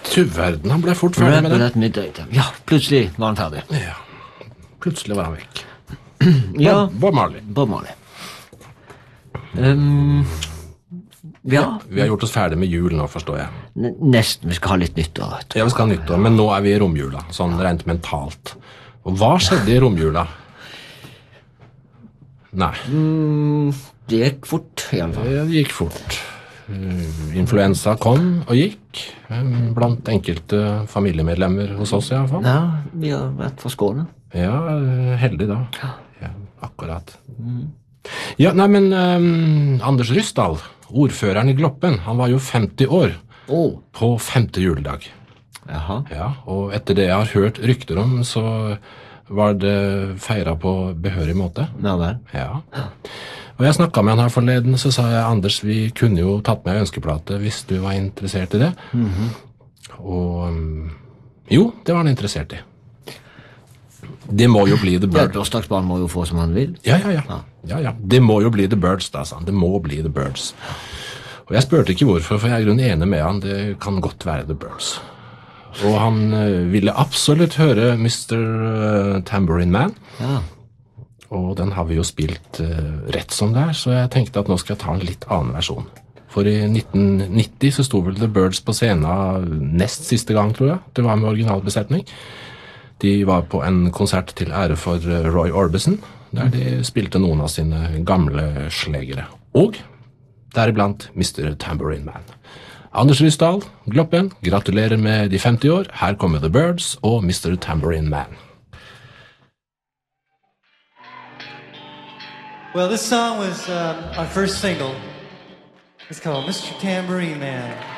Du verden, han ble fort ferdig med Red det. at Midnight. Ja, plutselig var han ferdig. Ja, plutselig var han vekk. Ja, Bob Marley. Bob Marley. Ja, Vi har gjort oss ferdig med jul nå, forstår jeg. nesten. Vi skal ha litt nyttår, vet du. Ja, vi skal ha nyttår, men nå er vi i romjula, sånn rent mentalt. Og hva skjedde i romjula? Nei, Det gikk fort, i alle fall. det gikk fort. Influensa kom og gikk, blant enkelte familiemedlemmer hos oss i alle fall. Ja, vi har vært for Skåne. Ja, heldig da. Ja, akkurat. Ja, nei, men Anders Ryssdal, ordføreren i Gloppen, han var jo 50 år på 5. juledag. Jaha. Ja, og etter det jeg har hørt rykter om, så var det feiret på behørig måte. Ja vel. Ja. Og jeg snakket med han her forleden, så sa jeg, Anders, vi kunne jo tatt med ønskeplate hvis du var interessert i det. Og jo, det var han interessert i. Det må jo bli The Ja, Birds. bursdagsbarn må jo få som han vil. Ja. Det må jo bli The Birds, da, sa han. Det må bli The Birds. Og jeg spurte ikke hvorfor, for jeg er i grunnen enig med han. Det kan godt være The Birds. Og han ville absolutt høre Mr. Tambourine Man. Ja. Og den har vi jo spilt rett som det er, så jeg tenkte at nå skal jeg ta en litt annen versjon. For i 1990 så sto vel The Birds på scenen nest siste gang, tror jeg. Det var med originalbesetning. De var på en konsert til ære for Roy Orbison, der de spilte noen av sine gamle slegere. Og deriblant Mr. Tambourine Man. Anders Ryssdal, Gloppen, gratulerer med de 50 år. Her kommer The Birds og Mr. Tambourine Man. Well, this song was our first single. It's called Mr. Tambourine Man.